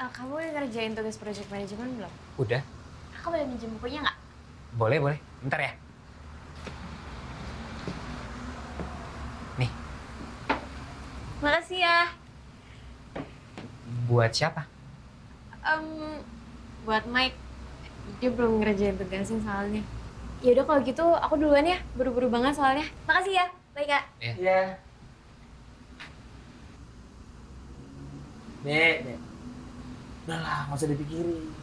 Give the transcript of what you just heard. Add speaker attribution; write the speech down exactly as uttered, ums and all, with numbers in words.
Speaker 1: kamu udah ngerjain tugas project management belum?
Speaker 2: Udah.
Speaker 1: Aku boleh minjem bukunya nggak?
Speaker 2: Boleh, boleh. Bentar ya. Nih.
Speaker 1: Makasih ya.
Speaker 2: Buat siapa?
Speaker 1: Um, buat Mike. Dia belum ngerjain tugasnya soalnya. Ya udah kalau gitu aku duluan ya. Buru-buru banget soalnya. Makasih ya. Baik, Kak.
Speaker 2: Iya.
Speaker 3: Iya. Dek, Dek. Udah lah, nggak usah dipikirin.